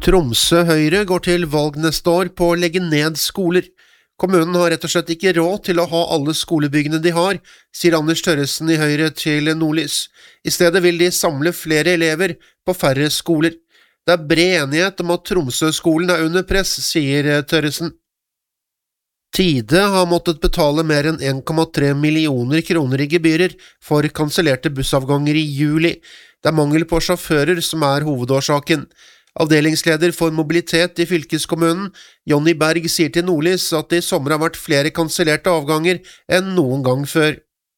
Tromsø Høyre går til valg neste år på å legge ned skoler. Kommunen har rett og slett ikke råd til å ha alle skolebyggene de har, sier Anders Tørresen i Høyre til Nordlys. I stedet vil de samle flere elever på færre skoler. Det er bred enighet om at Tromsø-skolen er under press, sier Tørresen. Tide har måttet betale mer enn 1,3 millioner kroner i gebyrer for kansellerte bussavganger i juli. Det er mangel på sjåfører som er hovedårsaken. Avdelingsleder for mobilitet i fylkeskommunen, Jonny Berg, sier til Nordlys at det i sommer har vært flere kansellerte avganger enn noen gang før.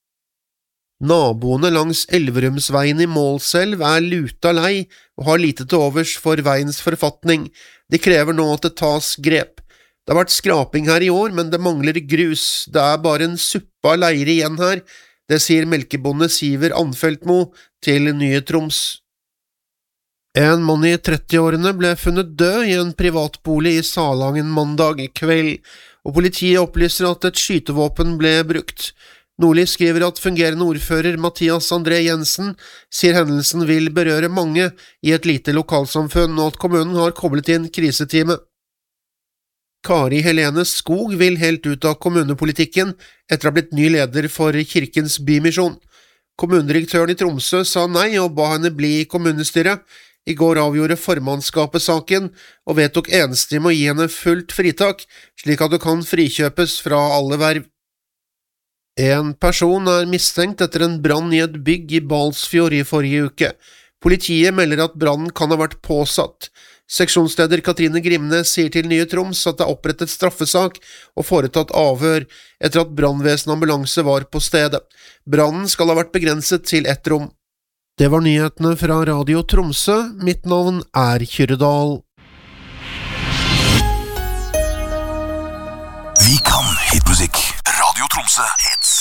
Naboene langs Elverumsveien i Målselv er luta lei og har lite til overs for veiens forfatning. De krever nå at det tas grep. Det har vært skraping her i år, men det mangler grus. Det er bare en suppe av leire igjen her. Det sier melkebonde Siver Anfeltmo til Nye Troms. En mann i 30-årene ble funnet død i en privatbolig i Salangen mandag kveld, og politiet opplyser at et skytevåpen ble brukt. Nordlys skriver at fungerende ordfører Mathias André Jensen sier hendelsen vil berøre mange i et lite lokalsamfunn, og at kommunen har koblet inn kriseteamet. Kari Helene Skog vil helt ut av kommunepolitikken etter å ha blitt ny leder for Kirkens Bymisjon. Kommunedirektøren i Tromsø sa nei og ba henne bli i kommunestyret. I går avgjorde formannskapet saken og vedtok enstemmig å gi henne fullt fritak, slik at hun kan frikjøpes fra alle verv. En person er mistenkt etter en brann i et bygg i Balsfjord i forrige uke. Politiet melder at brannen kan ha vært påsatt. Seksjonsleder Katrine Grimnes sier til Nye Troms at det er opprettet straffesak og foretatt avhør etter at brannvesen og ambulanse var på stedet. Brannen skal ha vært begrenset til ett rom. Det var nyhetene fra Radio Tromsø. Mitt navn er Kyrredal. Vi kan hitmusikk. Radio Tromsø hits.